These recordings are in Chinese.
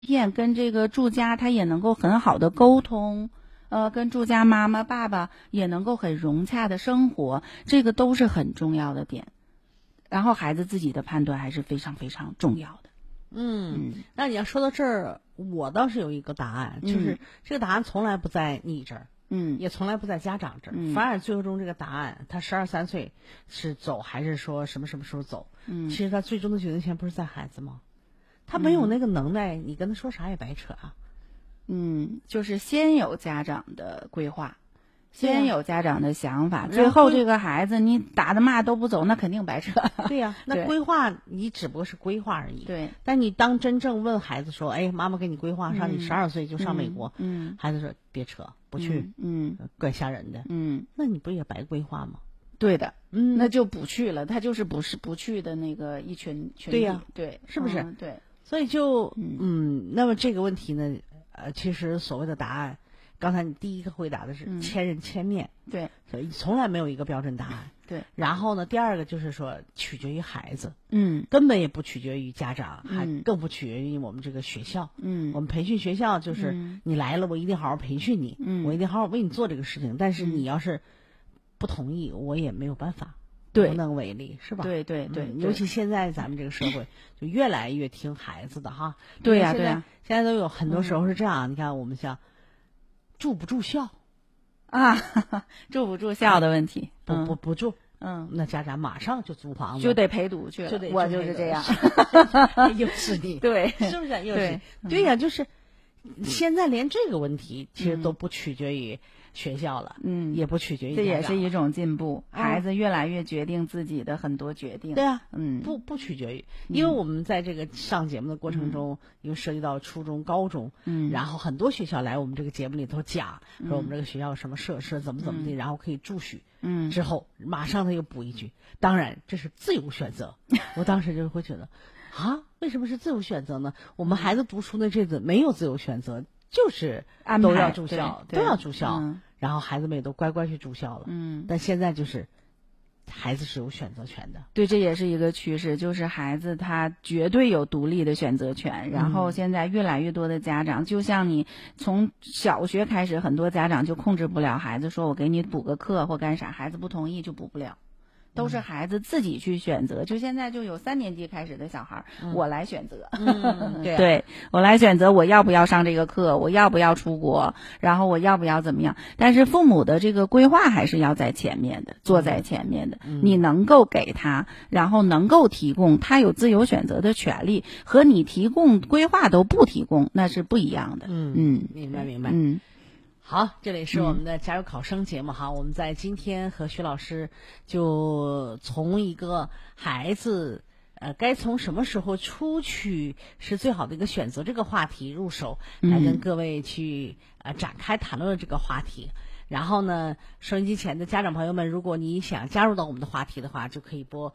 片跟这个住家他也能够很好的沟通，跟住家妈妈爸爸也能够很融洽的生活，这个都是很重要的点。然后孩子自己的判断还是非常非常重要的。 那你要说到这儿，我倒是有一个答案，就是这个答案从来不在你这儿，也从来不在家长这儿，反而最终这个答案，他12、13岁是走还是说什么时候走，其实他最终的决定权不是在孩子吗？他没有那个能耐，你跟他说啥也白扯啊。 就是先有家长的规划，先有家长的想法，最后这个孩子你打的骂都不走，那肯定白扯。 对呀，那规划你只不过是规划而已。 对， 但你当真正问孩子说，哎，妈妈给你规划让你12岁就上美国，孩子说别扯，不去，怪吓人的，那你不也白规划吗？ 对的，那就不去了，他就是不去的那个一群对呀， 对， 是不是？ 对， 所以就那么这个问题呢，其实所谓的答案，刚才你第一个回答的是千人千面， 对， 所以从来没有一个标准答案。 对， 然后呢，第二个就是说取决于孩子， 根本也不取决于家长，还更不取决于我们这个学校，我们培训学校就是你来了，我一定好好培训你，我一定好好为你做这个事情，但是你要是不同意，我也没有办法。 对， 无能为力，是吧？ 对对对， 尤其现在咱们这个社会就越来越听孩子的哈。 对呀对呀， 现在都有很多时候是这样。你看我们像住不住校啊，住不住校的问题， 不住，那家长马上就租房子， 就得陪读去了。我就是这样， 又是你， 对， 是不是？又是对呀，就是现在连这个问题其实都不取决于学校了，也不取决于家长， 这也是一种进步。孩子越来越决定自己的很多决定。 对啊，不取决于，因为我们在这个上节目的过程中，因为涉及到初中、高中，然后很多学校来我们这个节目里头讲，说我们这个学校有什么设施，怎么的，然后可以住许，之后马上他又补一句，当然这是自由选择。我当时就会觉得，为什么是自由选择呢？我们孩子读书的这阵没有自由选择。就是都要住校，都要住校，然后孩子们也都乖乖去住校了。但现在就是孩子是有选择权的。 对，这也是一个趋势，就是孩子他绝对有独立的选择权。然后现在越来越多的家长，就像你从小学开始，很多家长就控制不了孩子，说我给你补个课或干啥，孩子不同意就补不了。都是孩子自己去选择，就现在就有3年级开始的小孩，我来选择，对，我来选择我要不要上这个课，我要不要出国，然后我要不要怎么样。但是父母的这个规划还是要在前面的，坐在前面的，你能够给他，然后能够提供，他有自由选择的权利，和你提供规划都不提供，那是不一样的。 明白。好，这里是我们的加油考生节目哈，我们在今天和徐老师就从一个孩子该从什么时候出去是最好的一个选择这个话题入手，来跟各位去展开谈论这个话题。然后呢，收音机前的家长朋友们，如果你想加入到我们的话题的话，就可以拨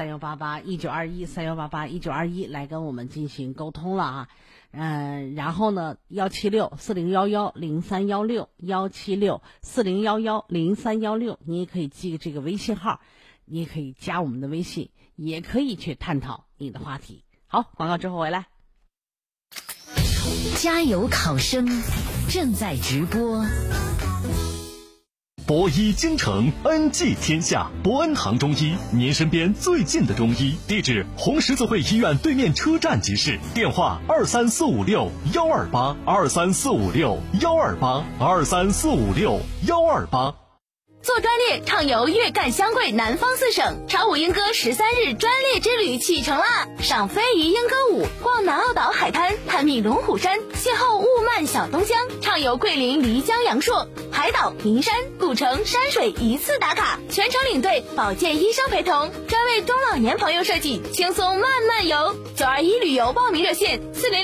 3188-1921 来跟我们进行沟通了啊。然后呢，176-4011-0316，176-4011-0316，你也可以记这个微信号，你也可以加我们的微信，也可以去探讨你的话题。好，广告之后回来。 加油考生正在直播。 博医京城，恩济天下。博恩堂中医，您身边最近的中医。地址：红十字会医院对面车站即市。电话：23456-128，23456-128，23456-128。 做专列畅游粤赣湘桂南方4省，超5莺歌13日专列之旅启程啦！赏非遗莺歌舞，逛南澳岛海滩，探秘龙虎山，邂逅雾漫小东江，畅游桂林漓江阳朔，海岛、名山、古城、山水一次打卡，全程领队，保健医生陪同，专为中老年朋友设计，轻松慢慢游。921旅游报名热线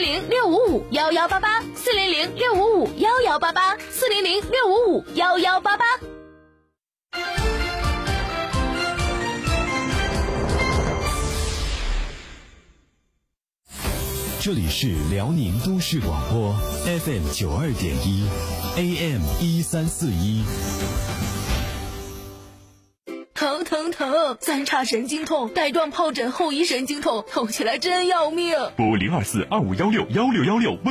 ：400-655-1188400-655-1188400-655-118。 这里是辽宁都市广播 FM 92.1 AM 1341。 头疼生疼，三叉神经痛，带状疱疹后遗神经痛，痛起来真要命。 拨02425161616问